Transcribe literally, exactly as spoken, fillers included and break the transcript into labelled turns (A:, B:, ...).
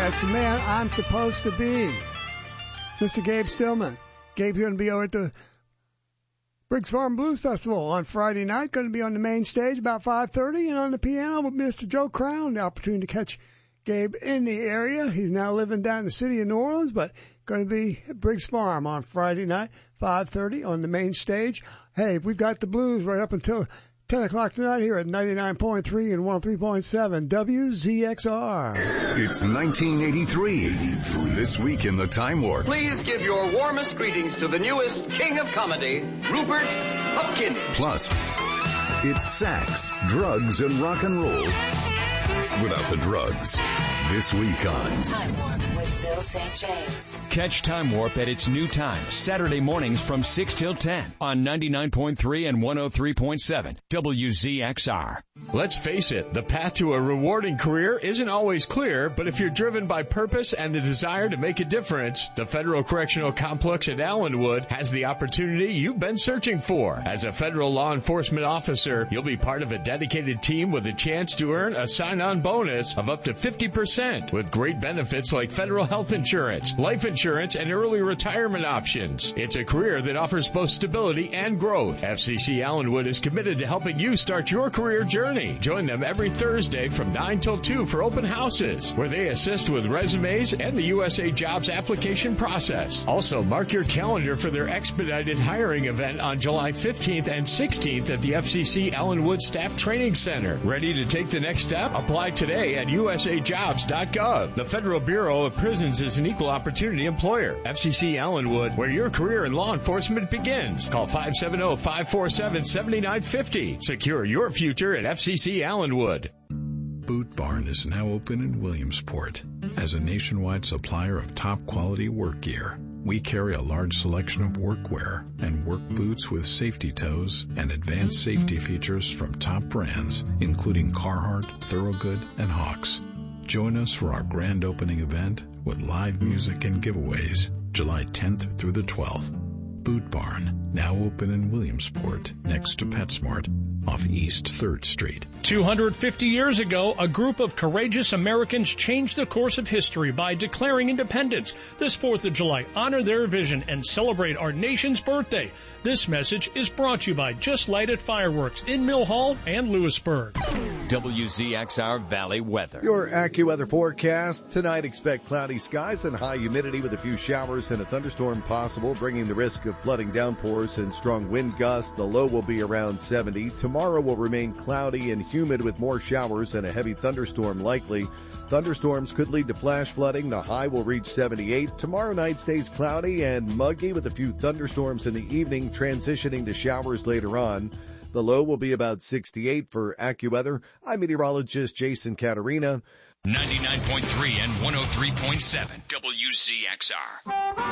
A: That's the man I'm supposed to be. Mister Gabe Stillman. Gabe's going to be over at the Briggs Farm Blues Festival on Friday night. Going to be on the main stage about five thirty. And on the piano with Mister Joe Crown. The opportunity to catch Gabe in the area. He's now living down in the city of New Orleans, but going to be at Briggs Farm on Friday night, five thirty on the main stage. Hey, we've got the blues right up until ten o'clock tonight here at ninety-nine point three and one oh three point seven W Z X R.
B: It's nineteen eighty-three. This week in the Time Warp.
C: Please give your warmest greetings to the newest king of comedy, Rupert Pupkin.
B: Plus, it's sax, drugs, and rock and roll without the drugs. This week on
D: Time Warp with Bill Saint James.
E: Catch Time Warp at its new time, Saturday mornings from six till ten on ninety-nine point three and one oh three point seven W Z X R.
F: Let's face it, the path to a rewarding career isn't always clear, but if you're driven by purpose and the desire to make a difference, the Federal Correctional Complex at Allenwood has the opportunity you've been searching for. As a federal law enforcement officer, you'll be part of a dedicated team with a chance to earn a sign-on bonus of up to fifty percent with great benefits like federal health insurance, life insurance, and early retirement options. It's a career that offers both stability and growth. F C C Allenwood is committed to helping you start your career journey. Join them every Thursday from nine till two for open houses, where they assist with resumes and the U S A Jobs application process. Also, mark your calendar for their expedited hiring event on July fifteenth and sixteenth at the F C C Allenwood Staff Training Center. Ready to take the next step? Apply today at U S A jobs dot gov. The Federal Bureau of Prisons is an equal opportunity employer. F C C Allenwood, where your career in law enforcement begins. Call five seven zero, five four seven, seven nine five zero. Secure your future at F C C Allenwood.
G: Boot Barn is now open in Williamsport. As a nationwide supplier of top-quality work gear, we carry a large selection of workwear and work boots with safety toes and advanced safety features from top brands, including Carhartt, Thorogood, and Hawks. Join us for our grand opening event with live music and giveaways, July tenth through the twelfth. Boot Barn, now open in Williamsport, next to PetSmart, off East third Street.
H: two hundred fifty years ago, a group of courageous Americans changed the course of history by declaring independence. This fourth of July, honor their vision and celebrate our nation's birthday. This message is brought to you by Just Lighted Fireworks in Mill Hall and Lewisburg.
E: W Z X R Valley weather.
I: Your AccuWeather forecast. Tonight, expect cloudy skies and high humidity with a few showers and a thunderstorm possible, bringing the risk of flooding downpours and strong wind gusts. The low will be around seventy. Tomorrow will remain cloudy and humid with more showers and a heavy thunderstorm likely. Thunderstorms could lead to flash flooding. The high will reach seventy-eight. Tomorrow night stays cloudy and muggy with a few thunderstorms in the evening, transitioning to showers later on. The low will be about sixty-eight for AccuWeather. I'm meteorologist Jason Caterina.
E: ninety-nine point three and one oh three point seven W Z X R.